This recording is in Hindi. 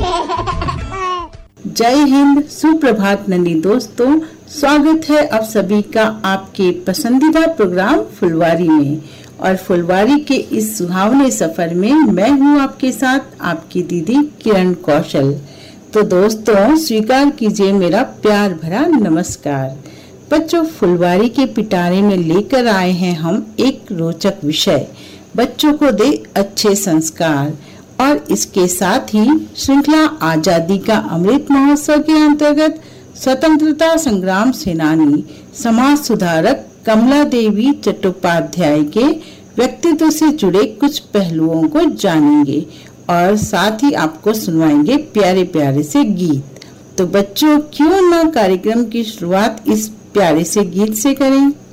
जय हिंद, सुप्रभात नन्ही दोस्तों। स्वागत है आप सभी का आपके पसंदीदा प्रोग्राम फुलवारी में। और फुलवारी के इस सुहावने सफर में मैं हूँ आपके साथ आपकी दीदी किरण कौशल। तो दोस्तों स्वीकार कीजिए मेरा प्यार भरा नमस्कार। बच्चों, फुलवारी के पिटारे में लेकर आए हैं हम एक रोचक विषय, बच्चों को दे अच्छे संस्कार। और इसके साथ ही श्रृंखला आजादी का अमृत महोत्सव के अंतर्गत स्वतंत्रता संग्राम सेनानी समाज सुधारक कमला देवी चट्टोपाध्याय के व्यक्तित्व से जुड़े कुछ पहलुओं को जानेंगे और साथ ही आपको सुनवाएंगे प्यारे प्यारे से गीत। तो बच्चों, क्यों ना कार्यक्रम की शुरुआत इस प्यारे से गीत से करें।